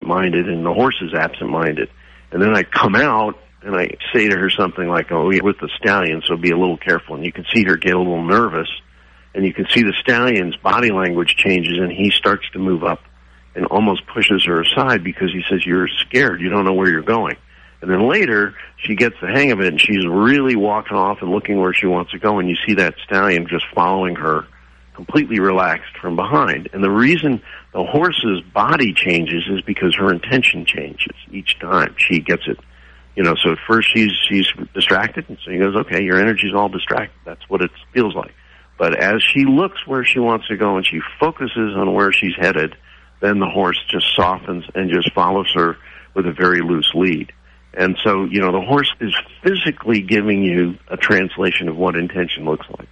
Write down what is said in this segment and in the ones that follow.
absent-minded and the horse is absent-minded. And then I come out and I say to her something like, oh, we're with the stallion, so be a little careful. And you can see her get a little nervous, and you can see the stallion's body language changes, and he starts to move up and almost pushes her aside because he says, you're scared, you don't know where you're going. And then later, she gets the hang of it, and she's really walking off and looking where she wants to go, and you see that stallion just following her, completely relaxed from behind. And the reason the horse's body changes is because her intention changes each time she gets it. You know, so at first she's distracted, and so he goes, okay, your energy's all distracted. That's what it feels like. But as she looks where she wants to go and she focuses on where she's headed, then the horse just softens and just follows her with a very loose lead. And so, you know, the horse is physically giving you a translation of what intention looks like.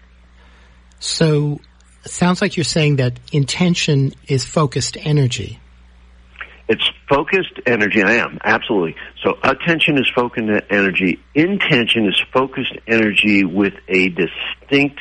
So it sounds like you're saying that intention is focused energy. It's focused energy. I am, absolutely. So attention is focused energy. Intention is focused energy with a distinct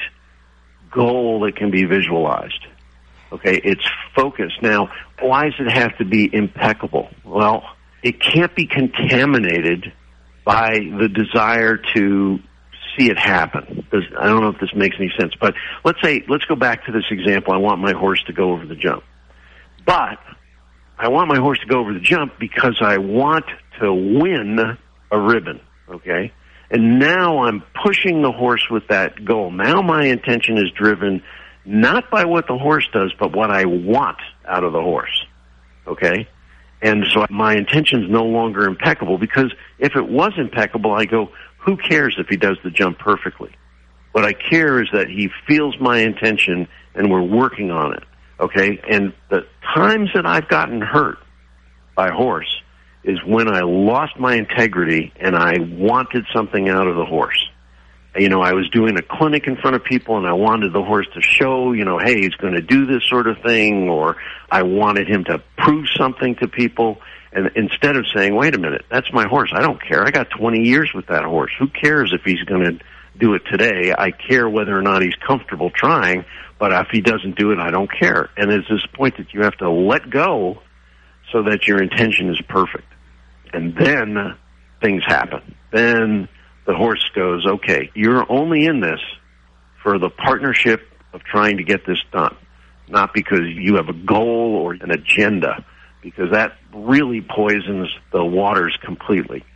goal that can be visualized. Okay, it's focused. Now, why does it have to be impeccable? Well, it can't be contaminated by the desire to see it happen. I don't know if this makes any sense, but let's go back to this example. I want my horse to go over the jump. But I want my horse to go over the jump because I want to win a ribbon, okay? And now I'm pushing the horse with that goal. Now my intention is driven not by what the horse does, but what I want out of the horse, okay? And so my intention is no longer impeccable, because if it was impeccable, I go, who cares if he does the jump perfectly? What I care is that he feels my intention and we're working on it, okay? And the times that I've gotten hurt by horse is when I lost my integrity and I wanted something out of the horse. You know, I was doing a clinic in front of people and I wanted the horse to show, you know, hey, he's going to do this sort of thing, or I wanted him to prove something to people. And instead of saying, wait a minute, that's my horse, I don't care. I got 20 years with that horse. Who cares if he's going to do it today? I care whether or not he's comfortable trying, but if he doesn't do it, I don't care. And it's this point that you have to let go so that your intention is perfect. And then things happen. Then the horse goes, okay, you're only in this for the partnership of trying to get this done, not because you have a goal or an agenda, because that really poisons the waters completely.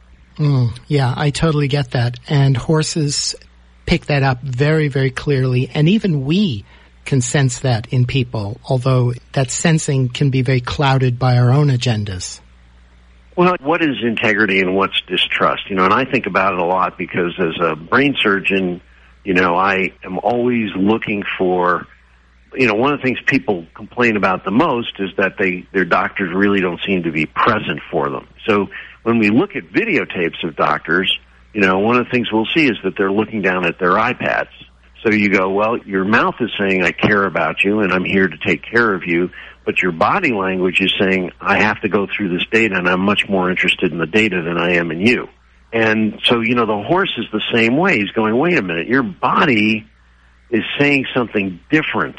Yeah, I totally get that. And horses pick that up very, very clearly. And even we can sense that in people, although that sensing can be very clouded by our own agendas. Well, what is integrity and what's distrust? You know, and I think about it a lot because as a brain surgeon, you know, I am always looking for, you know, one of the things people complain about the most is that their doctors really don't seem to be present for them. So when we look at videotapes of doctors, you know, one of the things we'll see is that they're looking down at their iPads. So you go, well, your mouth is saying, I care about you and I'm here to take care of you. But your body language is saying, I have to go through this data, and I'm much more interested in the data than I am in you. And so, you know, the horse is the same way. He's going, wait a minute, your body is saying something different.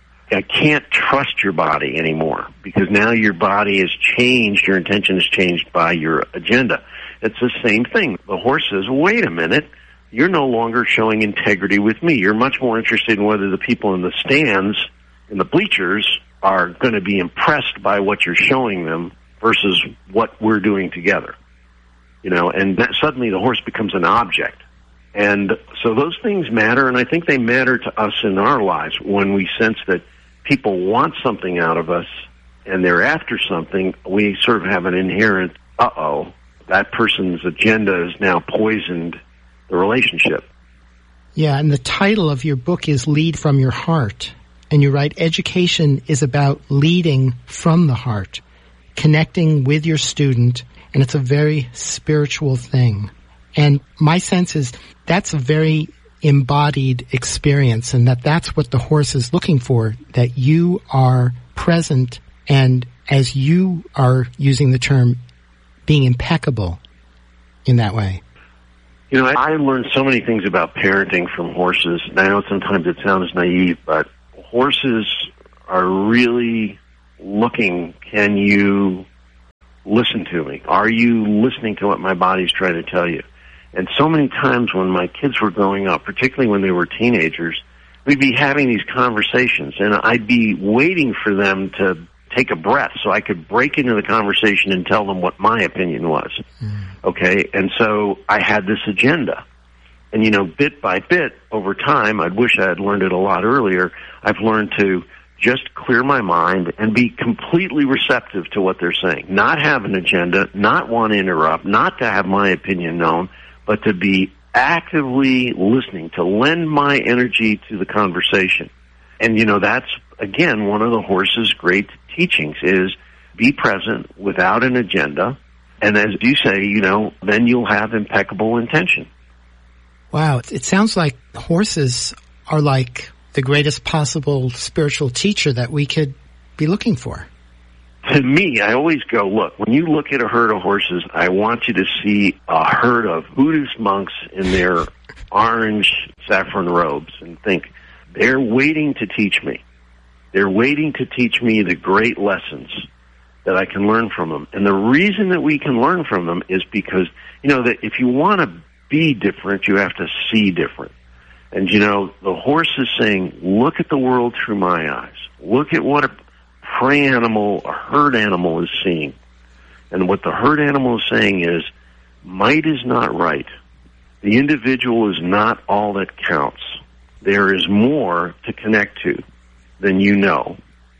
I can't trust your body anymore because now your body has changed, your intention has changed by your agenda. It's the same thing. The horse says, wait a minute, you're no longer showing integrity with me. You're much more interested in whether the people in the stands, in the bleachers, are going to be impressed by what you're showing them versus what we're doing together. You know, and that suddenly the horse becomes an object. And so those things matter, and I think they matter to us in our lives when we sense that people want something out of us and they're after something. We sort of have an inherent, that person's agenda has now poisoned the relationship. Yeah, and the title of your book is Lead from Your Heart. And you write, education is about leading from the heart, connecting with your student, and it's a very spiritual thing. And my sense is that's a very embodied experience, and that's what the horse is looking for, that you are present, and as you are using the term, being impeccable in that way. You know, I learned so many things about parenting from horses, and I know sometimes it sounds naive, but horses are really looking, can you listen to me? Are you listening to what my body's trying to tell you? And so many times when my kids were growing up, particularly when they were teenagers, we'd be having these conversations, and I'd be waiting for them to take a breath so I could break into the conversation and tell them what my opinion was. Okay? And so I had this agenda. And, bit by bit, over time, I wish I had learned it a lot earlier, I've learned to just clear my mind and be completely receptive to what they're saying. Not have an agenda, not want to interrupt, not to have my opinion known, but to be actively listening, to lend my energy to the conversation. And, that's, again, one of the horse's great teachings is be present without an agenda. And as you say, then you'll have impeccable intention. Wow. It sounds like horses are like the greatest possible spiritual teacher that we could be looking for. To me, I always go, look, when you look at a herd of horses, I want you to see a herd of Buddhist monks in their orange saffron robes and think, they're waiting to teach me. They're waiting to teach me the great lessons that I can learn from them. And the reason that we can learn from them is because, that if you want to be different, you have to see different. And, the horse is saying, look at the world through my eyes. Look at what a prey animal, a herd animal is seeing. And what the herd animal is saying is, might is not right. The individual is not all that counts. There is more to connect to than you know.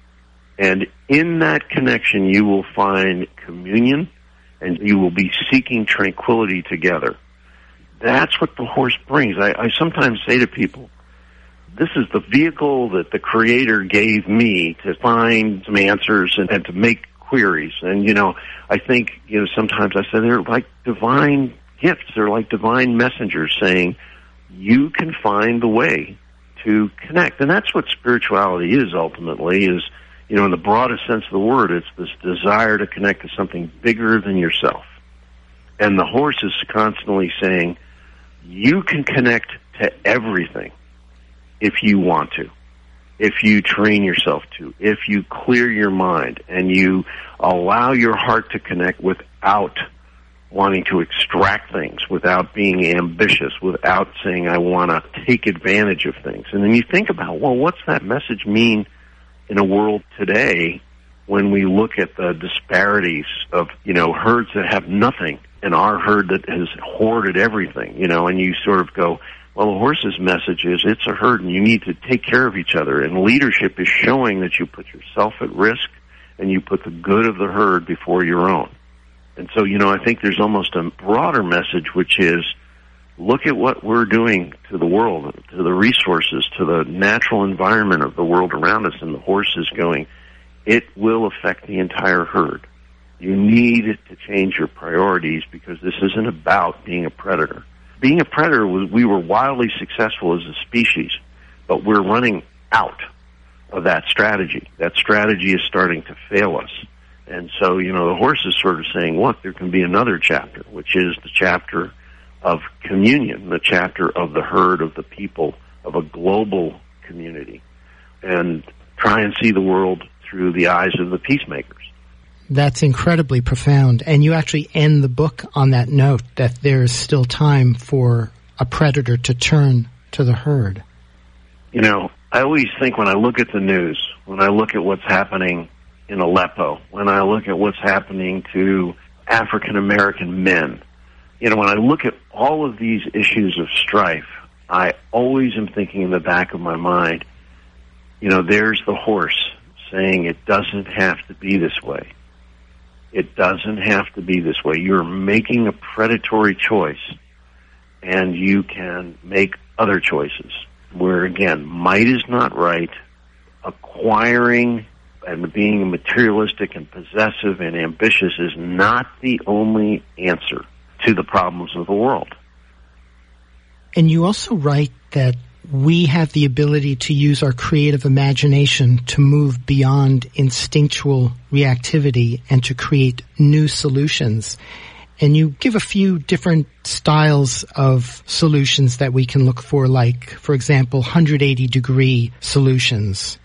And in that connection, you will find communion, and you will be seeking tranquility together. That's what the horse brings. I sometimes say to people, this is the vehicle that the Creator gave me to find some answers and to make queries. And, I think, sometimes I say they're like divine gifts. They're like divine messengers saying, you can find the way to connect. And that's what spirituality is ultimately, is, in the broadest sense of the word, it's this desire to connect to something bigger than yourself. And the horse is constantly saying, you can connect to everything if you want to, if you train yourself to, if you clear your mind and you allow your heart to connect without wanting to extract things, without being ambitious, without saying, I want to take advantage of things. And then you think about, well, what's that message mean in a world today when we look at the disparities of, herds that have nothing and our herd that has hoarded everything, and you sort of go, well, the horse's message is it's a herd and you need to take care of each other. And leadership is showing that you put yourself at risk and you put the good of the herd before your own. And so, I think there's almost a broader message, which is look at what we're doing to the world, to the resources, to the natural environment of the world around us. And the horse is going, it will affect the entire herd. You need to change your priorities because this isn't about being a predator. Being a predator, we were wildly successful as a species, but we're running out of that strategy. That strategy is starting to fail us. And so, the horse is sort of saying, look, there can be another chapter, which is the chapter of communion, the chapter of the herd, of the people, of a global community, and try and see the world through the eyes of the peacemakers. That's incredibly profound. And you actually end the book on that note, that there is still time for a predator to turn to the herd. I always think when I look at the news, when I look at what's happening in Aleppo, when I look at what's happening to African American men, when I look at all of these issues of strife, I always am thinking in the back of my mind, there's the horse saying it doesn't have to be this way. It doesn't have to be this way. You're making a predatory choice, and you can make other choices where, again, might is not right. Acquiring and being materialistic and possessive and ambitious is not the only answer to the problems of the world. And you also write that we have the ability to use our creative imagination to move beyond instinctual reactivity and to create new solutions. And you give a few different styles of solutions that we can look for, like, for example, 180-degree solutions,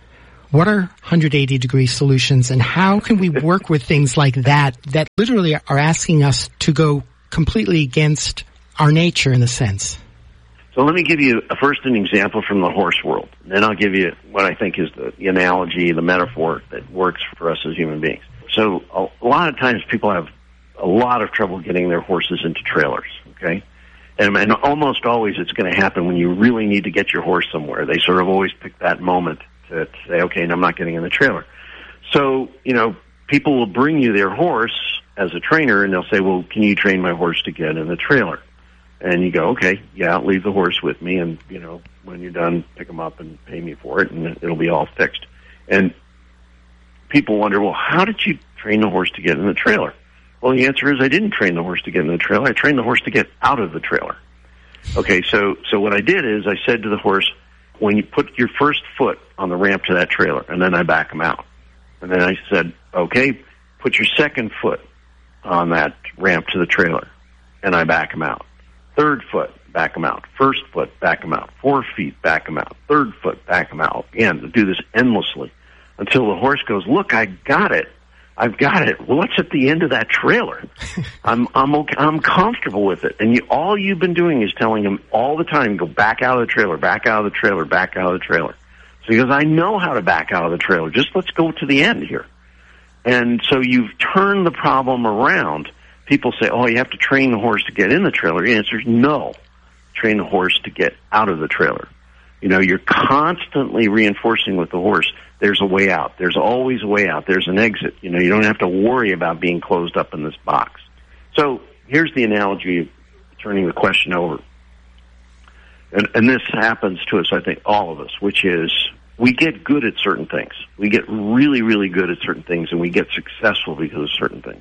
What are 180-degree solutions, and how can we work with things like that literally are asking us to go completely against our nature in a sense? So let me give you first an example from the horse world. Then I'll give you what I think is the analogy, the metaphor that works for us as human beings. So a lot of times people have a lot of trouble getting their horses into trailers, okay? And almost always it's going to happen when you really need to get your horse somewhere. They sort of always pick that moment to say, okay, no, I'm not getting in the trailer. So, people will bring you their horse as a trainer, and they'll say, well, can you train my horse to get in the trailer? And you go, okay, yeah, leave the horse with me, and, when you're done, pick him up and pay me for it, and it'll be all fixed. And people wonder, well, how did you train the horse to get in the trailer? Well, the answer is I didn't train the horse to get in the trailer. I trained the horse to get out of the trailer. Okay, so what I did is I said to the horse, when you put your first foot on the ramp to that trailer, and then I back him out. And then I said, okay, put your second foot on that ramp to the trailer, and I back him out. Third foot, back him out. First foot, back him out. 4 feet, back him out. Third foot, back him out. Again, to do this endlessly until the horse goes, look, I got it. I've got it. Well, what's at the end of that trailer? I'm okay. I'm comfortable with it. And all you've been doing is telling him all the time, go back out of the trailer, back out of the trailer, back out of the trailer. So he goes, I know how to back out of the trailer. Just let's go to the end here. And so you've turned the problem around. People say, oh, you have to train the horse to get in the trailer. The answer is no. Train the horse to get out of the trailer. You're constantly reinforcing with the horse, there's a way out. There's always a way out. There's an exit. You don't have to worry about being closed up in this box. So here's the analogy of turning the question over. And this happens to us, I think, all of us, which is we get good at certain things. We get really, really good at certain things, and we get successful because of certain things.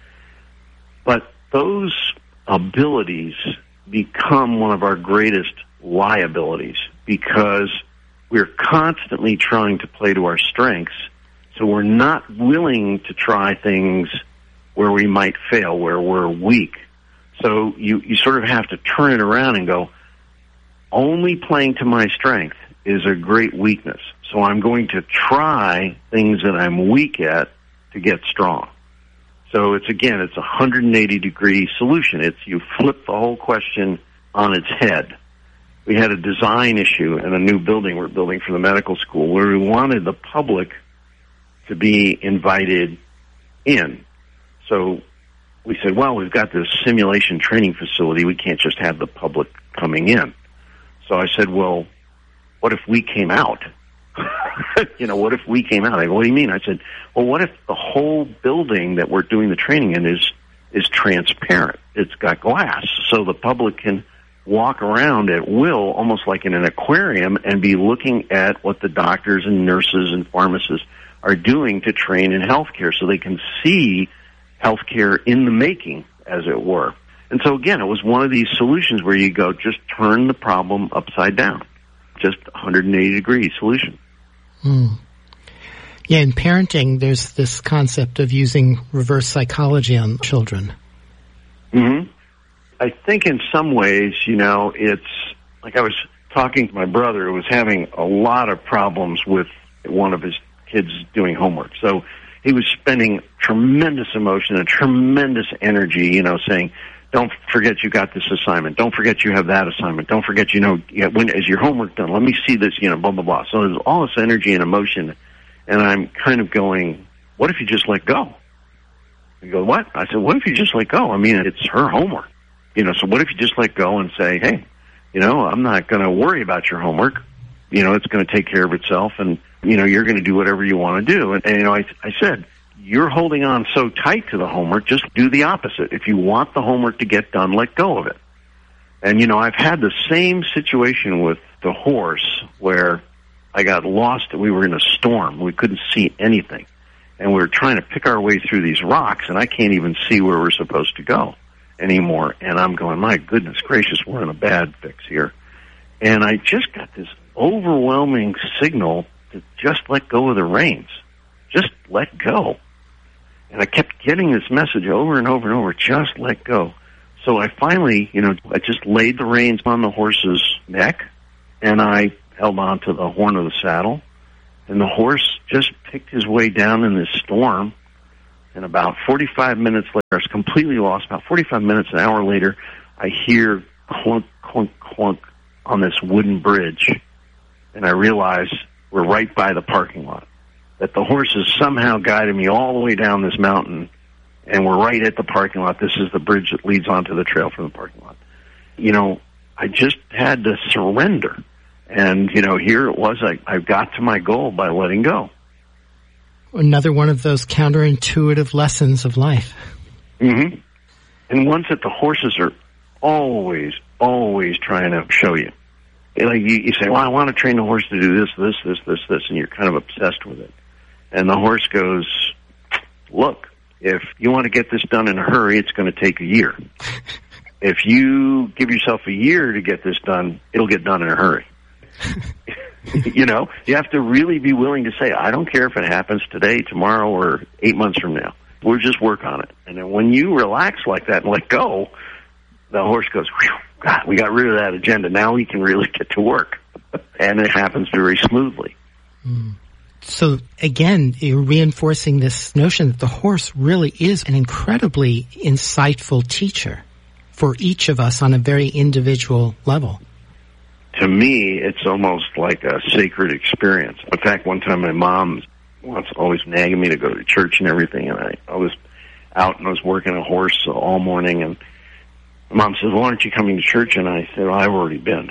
But those abilities become one of our greatest liabilities because we're constantly trying to play to our strengths, so we're not willing to try things where we might fail, where we're weak. So you sort of have to turn it around and go, only playing to my strength is a great weakness. So I'm going to try things that I'm weak at to get strong. So it's a 180-degree solution. You flip the whole question on its head. We had a design issue in a new building we're building for the medical school where we wanted the public to be invited in. So we said, well, we've got this simulation training facility. We can't just have the public coming in. So I said, well, what if we came out? What if we came out? I go, what do you mean? I said, well, what if the whole building that we're doing the training in is transparent? It's got glass, so the public can walk around at will, almost like in an aquarium, and be looking at what the doctors and nurses and pharmacists are doing to train in healthcare, so they can see healthcare in the making, as it were. And so, again, it was one of these solutions where you go, just turn the problem upside down. Just 180-degree solution. Yeah, in parenting, there's this concept of using reverse psychology on children. Mm-hmm. I think in some ways, it's like I was talking to my brother who was having a lot of problems with one of his kids doing homework. So he was spending tremendous emotion and tremendous energy, saying, don't forget you got this assignment. Don't forget you have that assignment. Don't forget, when is your homework done? Let me see this, blah, blah, blah. So there's all this energy and emotion, and I'm kind of going, what if you just let go? He goes, what? I said, what if you just let go? I mean, it's her homework. So what if you just let go and say, hey, I'm not going to worry about your homework. It's going to take care of itself, and, you're going to do whatever you want to do. And I said, you're holding on so tight to the homework, just do the opposite. If you want the homework to get done, let go of it. And, I've had the same situation with the horse where I got lost. We were in a storm. We couldn't see anything. And we were trying to pick our way through these rocks, and I can't even see where we're supposed to go anymore. And I'm going, my goodness gracious, we're in a bad fix here. And I just got this overwhelming signal to just let go of the reins. Just let go. And I kept getting this message over and over and over, just let go. So I finally, I just laid the reins on the horse's neck, and I held on to the horn of the saddle, And the horse just picked his way down in this storm. And about 45 minutes later, I was completely lost. About 45 minutes, an hour later, I hear clunk, clunk, clunk on this wooden bridge. And I realize we're right by the parking lot. That the horse has somehow guided me all the way down this mountain, and we're right at the parking lot. This is the bridge that leads onto the trail from the parking lot. You know, I just had to surrender. And, you know, here it was. I got to my goal by letting go. Another one of those counterintuitive lessons of life. Mm-hmm. And ones that the horses are always trying to show you. Like you say, well, I want to train the horse to do this, and you're kind of obsessed with it. And the horse goes, look, if you want to get this done in a hurry, it's going to take a year. If you give yourself a year to get this done, it'll get done in a hurry. You know, you have to really be willing to say, I don't care if it happens today, tomorrow, or 8 months from now. We'll just work on it. And then when you relax like that and let go, the horse goes, whew, God, we got rid of that agenda. Now we can really get to work. And it happens very smoothly. Mm. So, again, you're reinforcing this notion that the horse really is an incredibly insightful teacher for each of us on a very individual level. To me, it's almost like a sacred experience. In fact, one time my mom was always nagging me to go to church and everything, and I was out and I was working a horse all morning, and Mom says, why aren't you coming to church? And I said, well, I've already been.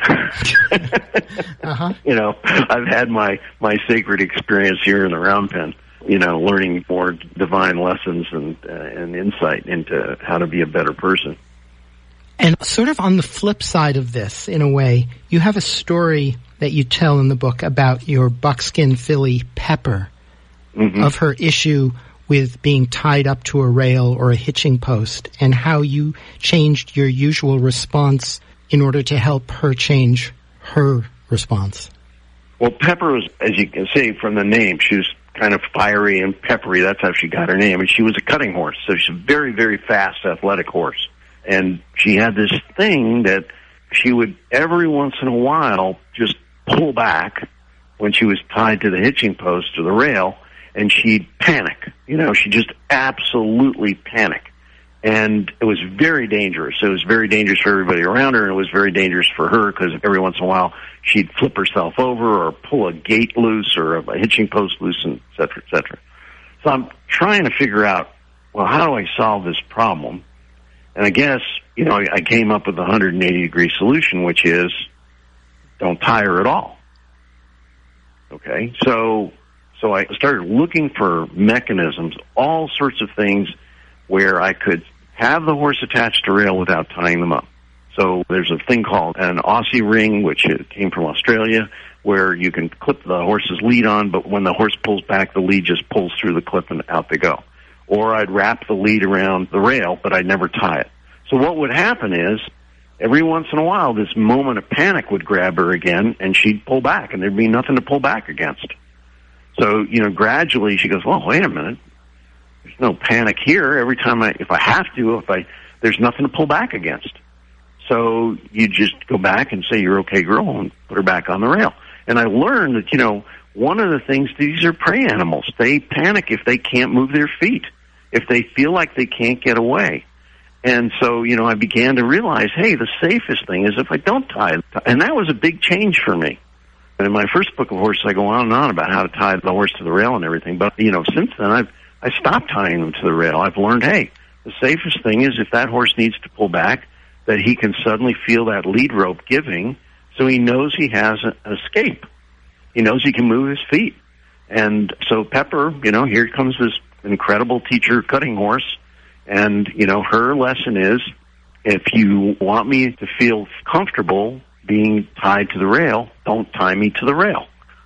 You know, I've had my sacred experience here in the round pen, you know, learning more divine lessons and insight into how to be a better person. And sort of on the flip side of this, in a way, you have a story that you tell in the book about your buckskin filly, Pepper, of her issue with being tied up to a rail or a hitching post, and how you changed your usual response in order to help her change her response. Well, Pepper was, as you can see from the name, she was kind of fiery and peppery. That's how she got her name. And she was a cutting horse, so she's a very, very fast, athletic horse. And she had this thing that she would every once in a while just pull back when she was tied to the hitching post or the rail, and she'd panic. You know, she'd just absolutely panic. And it was very dangerous. It was very dangerous for everybody around her, and it was very dangerous for her because every once in a while she'd flip herself over or pull a gate loose or a hitching post loose, and et cetera, et cetera. So I'm trying to figure out, well, how do I solve this problem? And I guess, you know, I came up with a 180-degree solution, which is don't tie her at all. Okay? So I started looking for mechanisms, all sorts of things where I could have the horse attached to rail without tying them up. So there's a thing called an Aussie ring, which came from Australia, where you can clip the horse's lead on, but when the horse pulls back, the lead just pulls through the clip and out they go. Or I'd wrap the lead around the rail, but I'd never tie it. So what would happen is, every once in a while, this moment of panic would grab her again, and she'd pull back, and there'd be nothing to pull back against. So, you know, gradually she goes, well, wait a minute. There's no panic here. Every time if I have to, there's nothing to pull back against. So you just go back and say, you're okay, girl, and put her back on the rail. And I learned that, you know, one of the things, these are prey animals. They panic if they can't move their feet, if they feel like they can't get away. And so, you know, I began to realize, hey, the safest thing is if I don't tie. And that was a big change for me. And in my first book of horses, I go on and on about how to tie the horse to the rail and everything. But, you know, since then, I stopped tying them to the rail. I've learned, hey, the safest thing is if that horse needs to pull back, that he can suddenly feel that lead rope giving, so he knows he has an escape. He knows he can move his feet. And so Pepper, you know, here comes this incredible teacher cutting horse. And, you know, her lesson is, if you want me to feel comfortable being tied to the rail, don't tie me to the rail.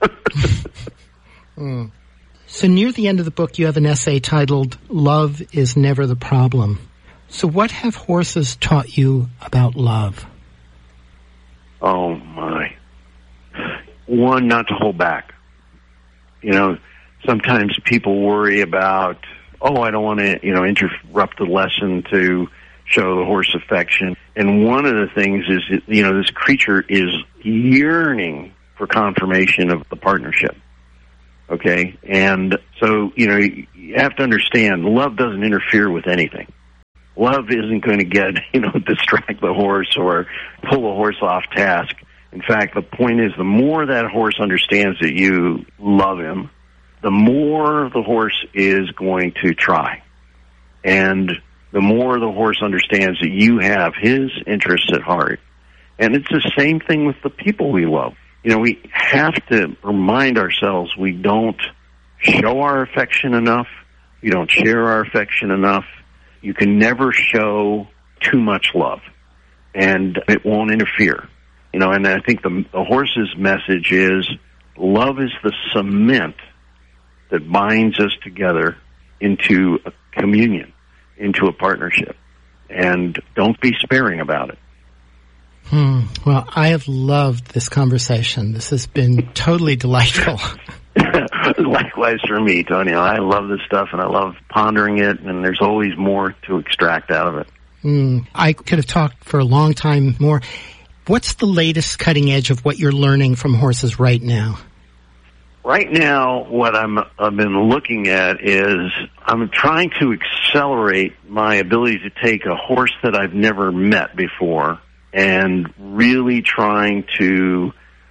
So near the end of the book, you have an essay titled, Love is Never the Problem. So what have horses taught you about love? Oh, my. One, not to hold back. You know, sometimes people worry about, oh, I don't want to, you know, interrupt the lesson to show the horse affection. And one of the things is, you know, this creature is yearning for confirmation of the partnership. Okay? And so, you have to understand, love doesn't interfere with anything. Love isn't going to distract the horse or pull a horse off task. In fact, the point is, the more that horse understands that you love him, the more the horse is going to try. And the more the horse understands that you have his interests at heart. And it's the same thing with the people we love. We have to remind ourselves we don't show our affection enough. We don't share our affection enough. You can never show too much love, and it won't interfere. And I think the horse's message is, love is the cement that binds us together into a communion, into a partnership. And don't be sparing about it. Well, I have loved this conversation. This has been totally delightful. Likewise for me, Tony. I love this stuff, and I love pondering it, and there's always more to extract out of it. I could have talked for a long time more. What's the latest cutting edge of what you're learning from horses right now? Right now, what I've been looking at is I'm trying to accelerate my ability to take a horse that I've never met before and really trying to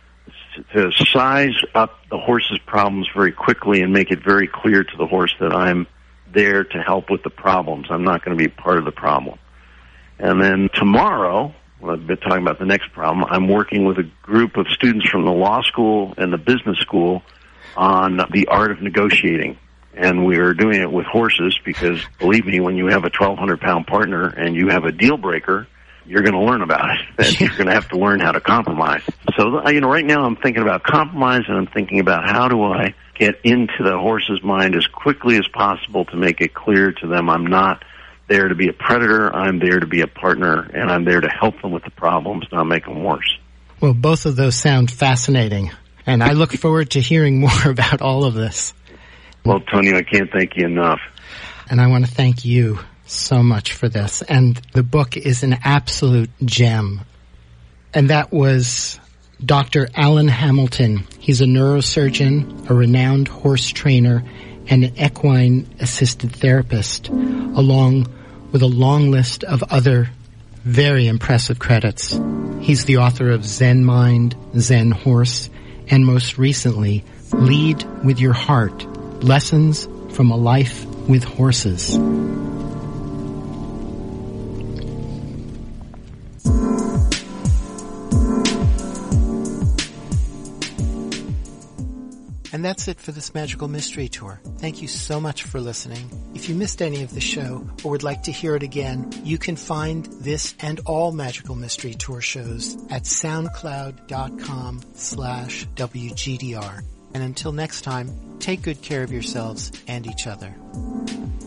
size up the horse's problems very quickly and make it very clear to the horse that I'm there to help with the problems. I'm not going to be part of the problem. And then tomorrow, I've been talking about the next problem, I'm working with a group of students from the law school and the business school on the art of negotiating. And we're doing it with horses because, believe me, when you have a 1,200-pound partner and you have a deal breaker, you're going to learn about it. And you're going to have to learn how to compromise. So, right now I'm thinking about compromise, and I'm thinking about how do I get into the horse's mind as quickly as possible to make it clear to them I'm not there to be a predator, I'm there to be a partner, and I'm there to help them with the problems, not make them worse. Well, both of those sound fascinating, and I look forward to hearing more about all of this. Well, Tony, I can't thank you enough. And I want to thank you so much for this. And the book is an absolute gem. And that was Dr. Alan Hamilton. He's a neurosurgeon, a renowned horse trainer, and an equine-assisted therapist, along with a long list of other very impressive credits. He's the author of Zen Mind, Zen Horse, and most recently, Lead with Your Heart, Lessons from a Life with Horses. And that's it for this Magical Mystery Tour. Thank you so much for listening. If you missed any of the show or would like to hear it again, you can find this and all Magical Mystery Tour shows at soundcloud.com/WGDR. And until next time, take good care of yourselves and each other.